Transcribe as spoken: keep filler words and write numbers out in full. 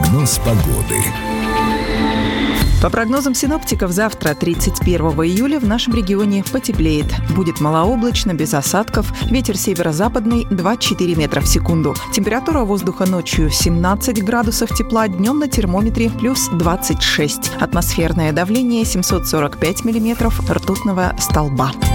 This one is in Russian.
Прогноз погоды. По прогнозам синоптиков, завтра, тридцать первого июля, в нашем регионе потеплеет. Будет малооблачно, без осадков. Ветер северо-западный двадцать четыре метра в секунду. Температура воздуха ночью семнадцать градусов тепла, днем на термометре плюс двадцать шесть. Атмосферное давление семьсот сорок пять миллиметров ртутного столба.